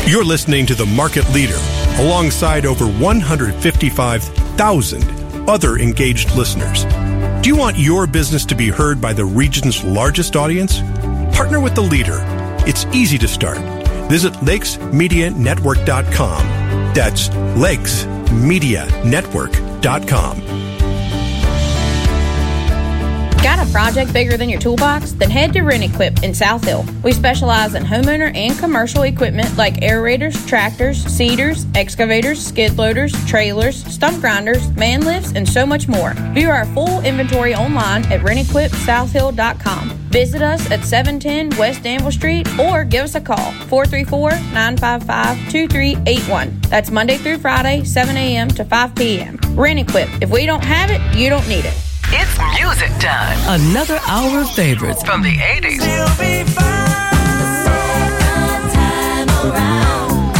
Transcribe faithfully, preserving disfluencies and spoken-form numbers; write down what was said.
You're listening to The Market Leader, alongside over one hundred fifty-five thousand other engaged listeners. Do you want your business to be heard by the region's largest audience? Partner with the leader. It's easy to start. Visit lakes media network dot com. That's lakes media network dot com. Got a project bigger than your toolbox? Then head to Rent-Equip in South Hill. We specialize in homeowner and commercial equipment like aerators, tractors, seeders, excavators, skid loaders, trailers, stump grinders, man lifts, and so much more. View our full inventory online at rent equip south hill dot com. Visit us at seven ten West Danville Street or give us a call, four three four, nine five five, two three eight one. That's Monday through Friday, seven a.m. to five p.m. Rent-Equip. If we don't have it, you don't need it. It's music time. Another hour of favorites from the eighties. You'll be fine.